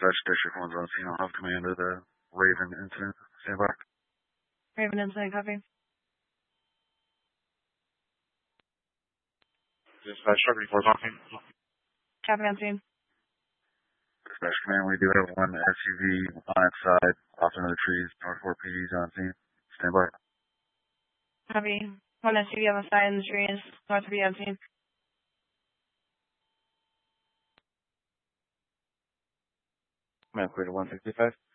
Dispatch District 1's on scene. I'll have command of the Raven incident. Stand by. Raven incident, copy. Dispatch Truck 4's on scene. Copy on scene. Dispatch Command, we do have one SUV on its side, off into the trees. North 4 PD's on scene. Stand by. Copy. One SUV on the side in the trees. North B on scene. Command clear to 165.